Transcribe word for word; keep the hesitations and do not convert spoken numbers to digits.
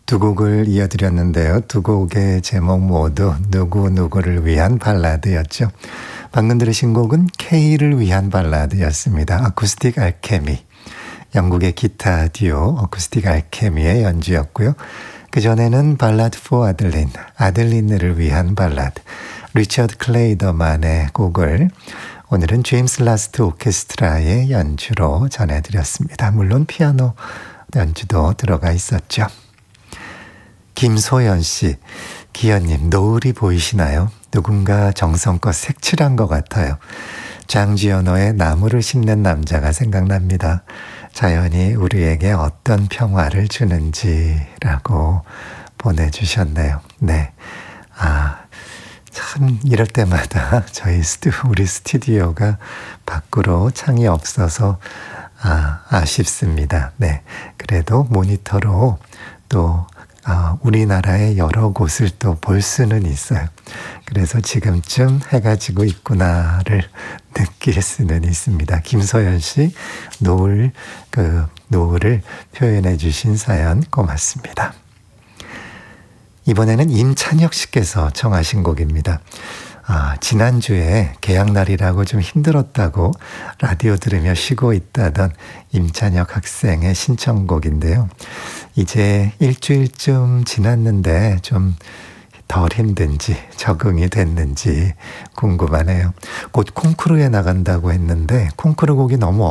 두 곡을 이어드렸는데요. 두 곡의 제목 모두 누구누구를 위한 발라드였죠. 방금 들으신 곡은 K를 위한 발라드였습니다. 아쿠스틱 알케미, 영국의 기타 듀오 어쿠스틱 알케미의 연주였고요. 그전에는 발라드 포 아들린, 아들린을 위한 발라드, 리처드 클레이더만의 곡을 오늘은 제임스 라스트 오케스트라의 연주로 전해드렸습니다. 물론 피아노 연주도 들어가 있었죠. 김소연 씨, 기현님, 노을이 보이시나요? 누군가 정성껏 색칠한 것 같아요. 장지연호의 나무를 심는 남자가 생각납니다. 자연이 우리에게 어떤 평화를 주는지라고 보내주셨네요. 네, 아, 참 이럴 때마다 저희 스튜, 우리 스튜디오가 밖으로 창이 없어서 아, 아쉽습니다. 네, 그래도 모니터로 또 아, 우리나라의 여러 곳을 또 볼 수는 있어요. 그래서 지금쯤 해가 지고 있구나를 느낄 수는 있습니다. 김소연 씨, 노을, 그, 노을을 표현해 주신 사연 고맙습니다. 이번에는 임찬혁 씨께서 청하신 곡입니다. 아, 지난주에 개학날이라고 좀 힘들었다고 라디오 들으며 쉬고 있다던 임찬혁 학생의 신청곡인데요. 이제 일주일쯤 지났는데 좀 덜 힘든지 적응이 됐는지 궁금하네요. 곧 콩쿠르에 나간다고 했는데 콩쿠르 곡이 너무